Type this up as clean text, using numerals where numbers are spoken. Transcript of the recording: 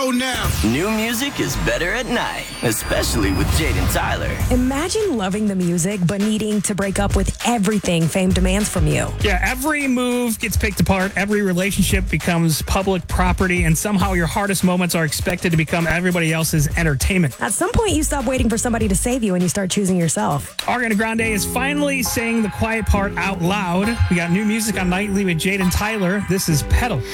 go now. New music is better at night, especially with Jaden Tyler. Imagine loving the music, but needing to break up with everything fame demands from you. Yeah, every move gets picked apart. Every relationship becomes public property, and somehow your hardest moments are expected to become everybody else's entertainment. At some point, you stop waiting for somebody to save you and you start choosing yourself. Ariana Grande is finally saying the quiet part out loud. We got new music on Nightly with Jaden Tyler. This is Pedal.